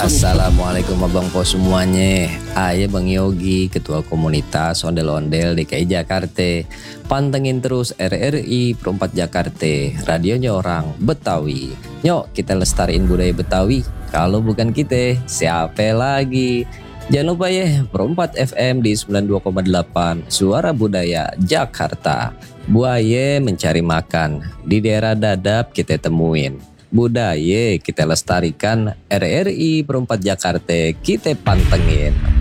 Assalamualaikum abang po semuanya. Ayah Bang Yogi, Ketua Komunitas Ondel-Ondel DKI Jakarta. Pantengin terus RRI Perempat Jakarta, radionya orang Betawi. Nyok, kita lestariin budaya Betawi. Kalau bukan kita, siapa lagi? Jangan lupa ya, Perempat FM di 92,8, Suara Budaya Jakarta. Buaya mencari makan, di daerah Dadap kita temuin. Budaya kita lestarikan, RRI Perempat Jakarta kita pantengin.